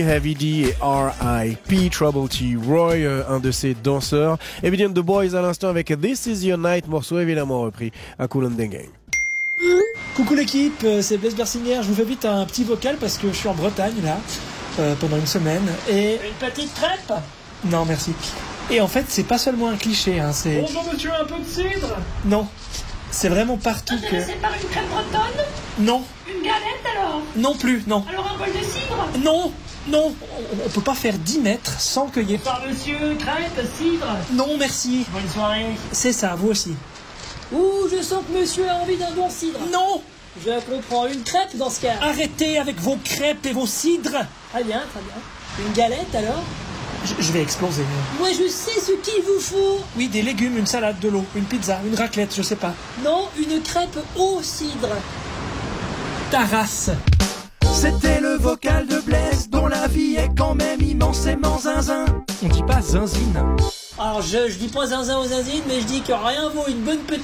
Heavy D et R.I.P. Trouble T. Roy, un de ses danseurs. Evident The Boys à l'instant avec This Is Your Night, morceau évidemment repris à Kool and the Gang. Coucou l'équipe, c'est Blaise Bersinger. Je vous fais vite un petit vocal parce que je suis en Bretagne là, pendant une semaine. Et Une petite crêpe? non, merci. Et en fait, c'est pas seulement un cliché, hein, c'est Bonjour monsieur, un peu de cidre? non, c'est vraiment partout que Intéressé par une crêpe bretonne? non, Une galette alors? non plus, non, Alors un bol de cidre? non, non. On peut pas faire 10 mètres sans cueillir. Bonsoir monsieur, crêpe, cidre? Non, merci. Bonne soirée. C'est ça, vous aussi. Ouh, je sens que monsieur a envie d'un bon cidre. Non, Je comprends, une crêpe dans ce cas. arrêtez avec vos crêpes et vos cidres. Très bien, très bien. Une galette alors? Je vais exploser. Moi je sais ce qu'il vous faut. Oui, des légumes, une salade, de l'eau, une pizza, une raclette, je sais pas. Non, une crêpe au cidre. Ta race. C'était le vocal de Blaise, dont la vie est quand même immensément zinzin. On dit pas zinzine. Alors je dis pas zinzin aux zinzines, mais je dis que rien vaut une bonne petite